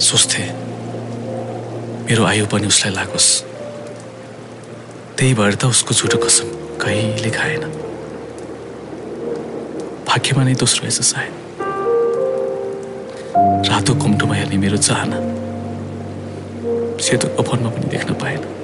सोच्थे मेरो आयु पनि उसलाई लागोस्, त्यही भएर त उसको झुटो कसम कहिले खाएन। भाग्यमा नै दोस्रो रहेछ सायद। रातो घुम्टोमा हेर्ने मेरो चाहना सेतो कफनमा पनि देख्न पाएन।